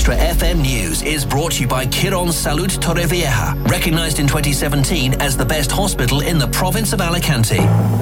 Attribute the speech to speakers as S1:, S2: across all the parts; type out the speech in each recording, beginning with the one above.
S1: Extra FM News is brought to you by Quirón Salud Torrevieja, recognised in 2017 as the best hospital in the province of Alicante.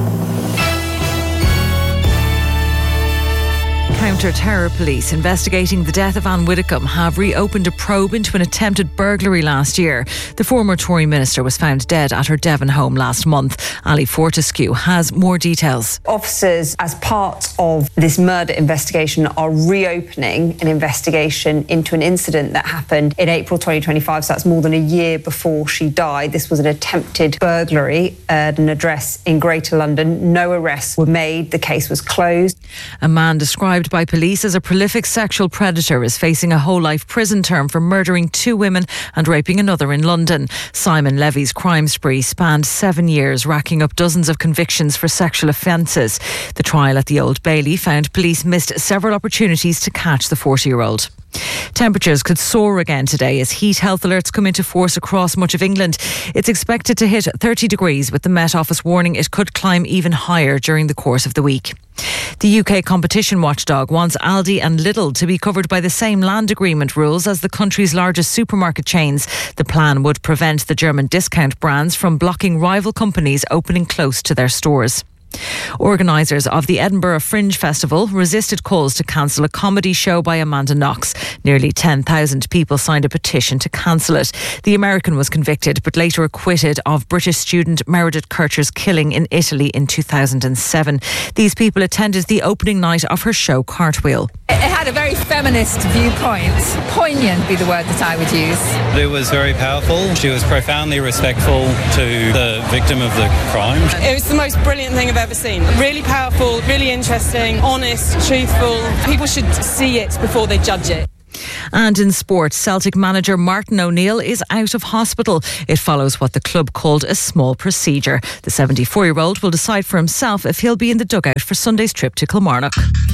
S2: Counter-terror police investigating the death of Anne Widdecombe have reopened a probe into an attempted burglary last year. The former Tory minister was found dead at her Devon home last month. Ali Fortescue has more details.
S3: Officers, as part of this murder investigation, are reopening an investigation into an incident that happened in April 2025, so that's more than a year before she died. This was an attempted burglary at an address in Greater London. No arrests were made. The case was closed.
S2: A man described by police as a prolific sexual predator is facing a whole life prison term for murdering 2 women and raping another in London. Simon Levy's crime spree spanned 7 years, racking up dozens of convictions for sexual offences. The trial at the Old Bailey found police missed several opportunities to catch the 40-year-old. Temperatures could soar again today as heat health alerts come into force across much of England. It's expected to hit 30 degrees, with the Met Office warning it could climb even higher during the course of the week. The UK competition watchdog wants Aldi and Lidl to be covered by the same land agreement rules as the country's largest supermarket chains. The plan would prevent the German discount brands from blocking rival companies opening close to their stores. Organisers of the Edinburgh Fringe Festival resisted calls to cancel a comedy show by Amanda Knox. Nearly 10,000 people signed a petition to cancel it. The American was convicted but later acquitted of British student Meredith Kercher's killing in Italy in 2007. These people attended the opening night of her show Cartwheel.
S4: It had a very feminist viewpoint. Poignant would be the word that I would use.
S5: It was very powerful. She was profoundly respectful to the victim of the crime.
S6: It was the most brilliant thing I've ever seen. Really powerful, really interesting, honest, truthful. People should see it before they judge it.
S2: And in sport, Celtic manager Martin O'Neill is out of hospital. It follows what the club called a small procedure. The 74-year-old will decide for himself if he'll be in the dugout for Sunday's trip to Kilmarnock.